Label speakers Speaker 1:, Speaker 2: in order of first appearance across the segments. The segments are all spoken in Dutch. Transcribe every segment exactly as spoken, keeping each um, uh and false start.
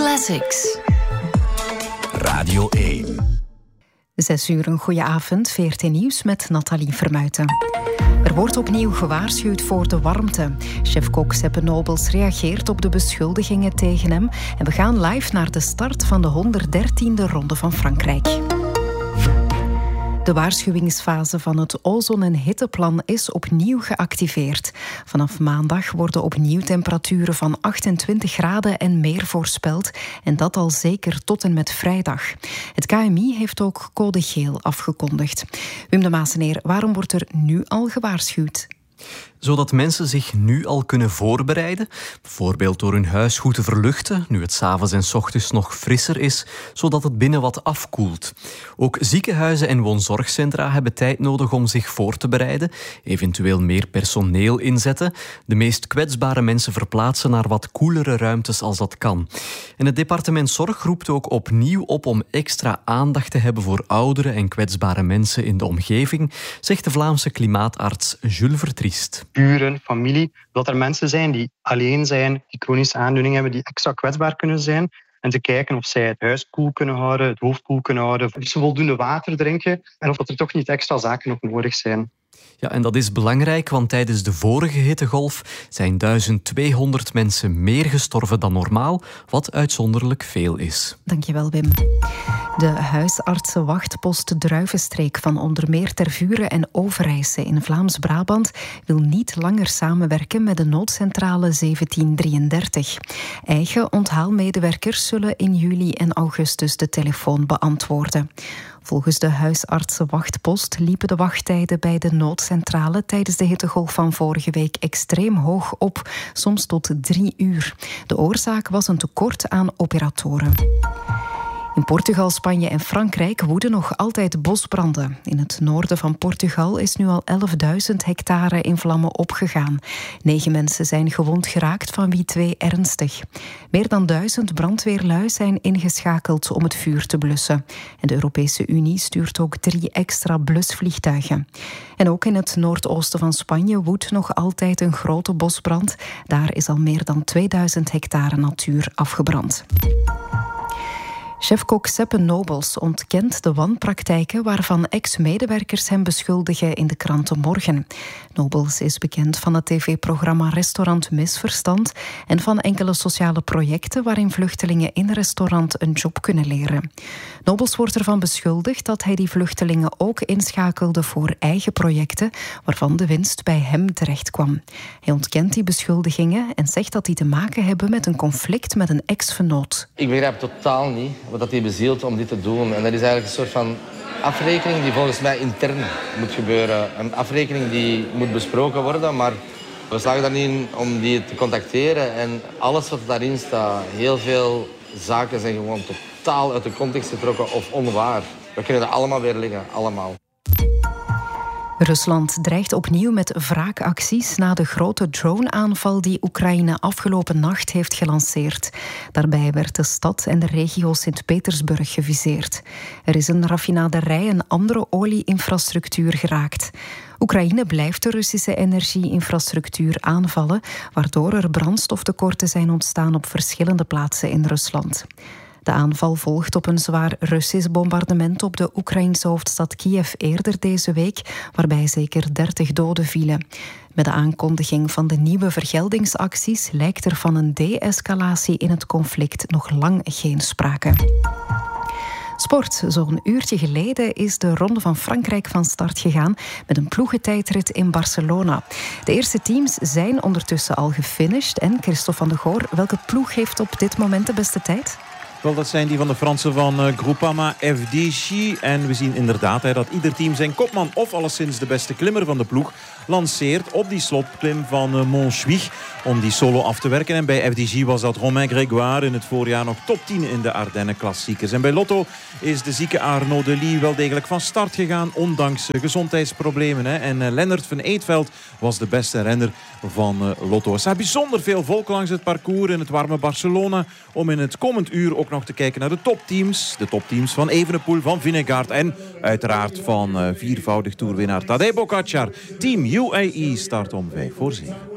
Speaker 1: Classics.
Speaker 2: Radio één.
Speaker 3: Zes uur, een goeie avond. V R T Nieuws met Nathalie Vermuijten. Er wordt opnieuw gewaarschuwd voor de warmte. Chef-kok Seppe Nobels reageert op de beschuldigingen tegen hem. En we gaan live naar de start van de honderddertiende Ronde van Frankrijk. De waarschuwingsfase van het ozon- en hitteplan is opnieuw geactiveerd. Vanaf maandag worden opnieuw temperaturen van achtentwintig graden en meer voorspeld. En dat al zeker tot en met vrijdag. Het K M I heeft ook code geel afgekondigd. Wim de Maaseneer, waarom wordt er nu al gewaarschuwd?
Speaker 4: Zodat mensen zich nu al kunnen voorbereiden. Bijvoorbeeld door hun huis goed te verluchten, nu het 's avonds en 's ochtends nog frisser is, zodat het binnen wat afkoelt. Ook ziekenhuizen en woonzorgcentra hebben tijd nodig om zich voor te bereiden, eventueel meer personeel inzetten, de meest kwetsbare mensen verplaatsen naar wat koelere ruimtes als dat kan. En het departement Zorg roept ook opnieuw op om extra aandacht te hebben voor oudere en kwetsbare mensen in de omgeving, zegt de Vlaamse klimaatarts Jules Vertriest.
Speaker 5: Buren, familie, dat er mensen zijn die alleen zijn, die chronische aandoeningen hebben, die extra kwetsbaar kunnen zijn. En te kijken of zij het huis koel kunnen houden, het hoofd koel kunnen houden, of ze voldoende water drinken en of er toch niet extra zaken nog nodig zijn.
Speaker 4: Ja, en dat is belangrijk, want tijdens de vorige hittegolf zijn duizend tweehonderd mensen meer gestorven dan normaal, wat uitzonderlijk veel is.
Speaker 3: Dankjewel, Wim. De huisartsenwachtpost Druivenstreek van onder meer Tervuren en Overijse in Vlaams-Brabant wil niet langer samenwerken met de noodcentrale zeventien drieëndertig. Eigen onthaalmedewerkers zullen in juli en augustus de telefoon beantwoorden. Volgens de huisartsenwachtpost liepen de wachttijden bij de noodcentrale tijdens de hittegolf van vorige week extreem hoog op, soms tot drie uur. De oorzaak was een tekort aan operatoren. In Portugal, Spanje en Frankrijk woeden nog altijd bosbranden. In het noorden van Portugal is nu al elfduizend hectare in vlammen opgegaan. Negen mensen zijn gewond geraakt, van wie twee ernstig. Meer dan duizend brandweerlui zijn ingeschakeld om het vuur te blussen. En de Europese Unie stuurt ook drie extra blusvliegtuigen. En ook in het noordoosten van Spanje woedt nog altijd een grote bosbrand. Daar is al meer dan tweeduizend hectare natuur afgebrand. Chef-kok Seppe Nobels ontkent de wanpraktijken waarvan ex-medewerkers hem beschuldigen in de kranten Morgen. Nobels is bekend van het tv-programma Restaurant Misverstand en van enkele sociale projecten waarin vluchtelingen in een restaurant een job kunnen leren. Nobels wordt ervan beschuldigd dat hij die vluchtelingen ook inschakelde voor eigen projecten, waarvan de winst bij hem terecht kwam. Hij ontkent die beschuldigingen en zegt dat die te maken hebben met een conflict met een ex-vernoot.
Speaker 6: Ik begrijp totaal niet wat hij bezielt om dit te doen. En dat is eigenlijk een soort van afrekening die volgens mij intern moet gebeuren. Een afrekening die moet besproken worden, maar we slagen erin in om die te contacteren. En alles wat daarin staat, heel veel zaken zijn gewoon totaal uit de context getrokken of onwaar. We kunnen er allemaal weer liggen, allemaal.
Speaker 3: Rusland dreigt opnieuw met wraakacties na de grote drone-aanval die Oekraïne afgelopen nacht heeft gelanceerd. Daarbij werd de stad en de regio Sint-Petersburg geviseerd. Er is een raffinaderij en andere olie-infrastructuur geraakt. Oekraïne blijft de Russische energie-infrastructuur aanvallen, waardoor er brandstoftekorten zijn ontstaan op verschillende plaatsen in Rusland. De aanval volgt op een zwaar Russisch bombardement op de Oekraïnse hoofdstad Kiev eerder deze week, waarbij zeker dertig doden vielen. Met de aankondiging van de nieuwe vergeldingsacties lijkt er van een de-escalatie in het conflict nog lang geen sprake. Sport. Zo'n uurtje geleden is de Ronde van Frankrijk van start gegaan met een ploegentijdrit in Barcelona. De eerste teams zijn ondertussen al gefinished. En Christophe van de Goor, welke ploeg heeft op dit moment de beste tijd?
Speaker 7: Wel, dat zijn die van de Fransen van uh, Groupama F D J. En we zien inderdaad hè, dat ieder team zijn kopman of alleszins de beste klimmer van de ploeg lanceert op die slotklim van uh, Montjuïc om die solo af te werken. En bij F D J was dat Romain Grégoire in het voorjaar nog top tien in de Ardennen klassiekers. En bij Lotto is de zieke Arnaud Delis wel degelijk van start gegaan, ondanks uh, gezondheidsproblemen. Hè. En uh, Lennart van Eetveld was de beste renner van uh, Lotto. Er staat bijzonder veel volk langs het parcours in het warme Barcelona om in het komend uur ook nog te kijken naar de topteams. De topteams van Evenepoel, van Vingegaard en uiteraard van uh, viervoudig toerwinnaar Tadej Pogačar. Team U A E start om vijf voor zeven.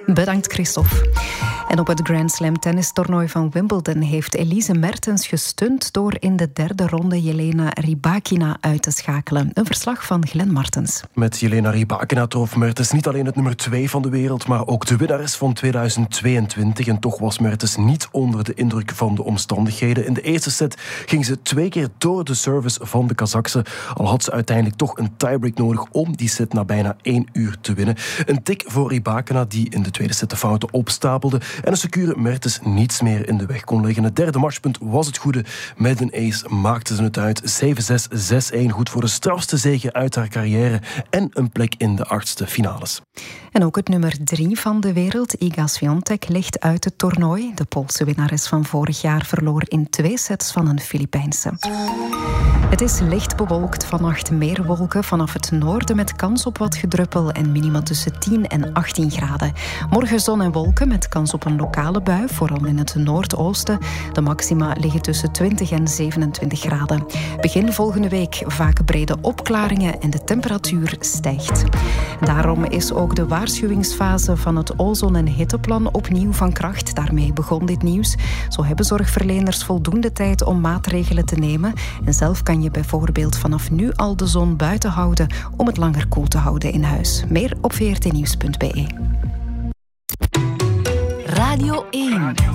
Speaker 3: Bedankt, Christophe. En op het Grand Slam tennistoernooi van Wimbledon heeft Elise Mertens gestund door in de derde ronde Jelena Rybakina uit te schakelen. Een verslag van Glenn Martens.
Speaker 1: Met Jelena Rybakina trof Mertens niet alleen het nummer twee van de wereld, maar ook de winnares van tweeduizend tweeëntwintig. En toch was Mertens niet onder de indruk van de omstandigheden. In de eerste set ging ze twee keer door de service van de Kazachse. Al had ze uiteindelijk toch een tiebreak nodig om die set na bijna één uur te winnen. Een tik voor Rybakina die in de tweede set de fouten opstapelde en een secure Mertens niets meer in de weg kon leggen. Het derde matchpunt was het goede. Met een ace maakte ze het uit. zeven zes, zes één. Goed voor de strafste zege uit haar carrière en een plek in de achtste finales.
Speaker 3: En ook het nummer drie van de wereld, Iga Swiatek, ligt uit het toernooi. De Poolse winnares van vorig jaar verloor in twee sets van een Filipijnse. Het is licht bewolkt, vannacht meer wolken vanaf het noorden met kans op wat gedruppel en minima tussen tien en achttien graden. Morgen zon en wolken met kans op een lokale bui, vooral in het noordoosten. De maxima liggen tussen twintig en zevenentwintig graden. Begin volgende week vaak brede opklaringen en de temperatuur stijgt. Daarom is ook de waarschuwingsfase van het ozon- en hitteplan opnieuw van kracht. Daarmee begon dit nieuws. Zo hebben zorgverleners voldoende tijd om maatregelen te nemen. En zelf kan je bijvoorbeeld vanaf nu al de zon buiten houden om het langer koel te houden in huis. Meer op v r t nieuws punt b e.
Speaker 2: Radio één.